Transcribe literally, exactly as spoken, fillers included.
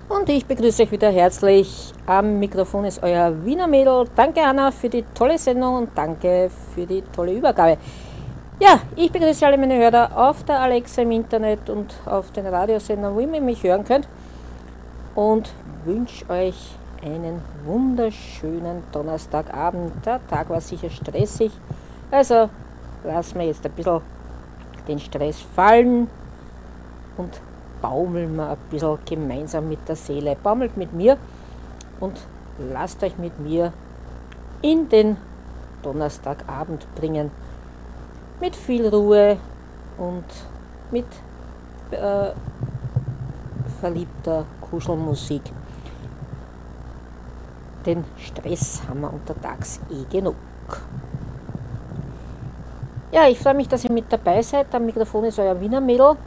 Und ich begrüße euch wieder herzlich. Am Mikrofon ist euer Wiener Mädel. Danke, Anna, für die tolle Sendung und danke für die tolle Übergabe. Ja, ich begrüße alle meine Hörer auf der Alexa im Internet und auf den Radiosendern, wo ihr mich hören könnt. Und wünsche euch einen wunderschönen Donnerstagabend. Der Tag war sicher stressig, also lassen wir jetzt ein bisschen den Stress fallen und baumeln wir ein bisschen gemeinsam mit der Seele. Baumelt mit mir und lasst euch mit mir in den Donnerstagabend bringen. Mit viel Ruhe und mit äh, verliebter Kuschelmusik. Den Stress haben wir untertags eh genug. Ja, ich freue mich, dass ihr mit dabei seid. Am Mikrofon ist euer Wiener Mädel.